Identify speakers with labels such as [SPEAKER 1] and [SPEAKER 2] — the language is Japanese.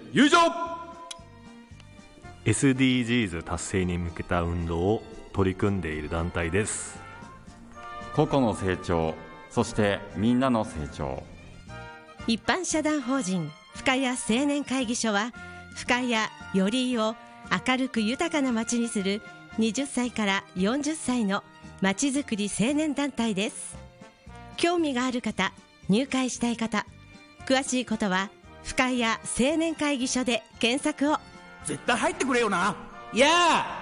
[SPEAKER 1] 友情。
[SPEAKER 2] SDGs 達成に向けた運動を取り組んでいる団体です。
[SPEAKER 3] 個々の成長、そしてみんなの成長。
[SPEAKER 4] 一般社団法人深谷青年会議所は、深谷よりを明るく豊かな街にする20歳から40歳のまちづくり青年団体です。興味がある方、入会したい方、詳しいことは深谷青年会議所で検索を。
[SPEAKER 1] 絶対入ってくれよな。やあ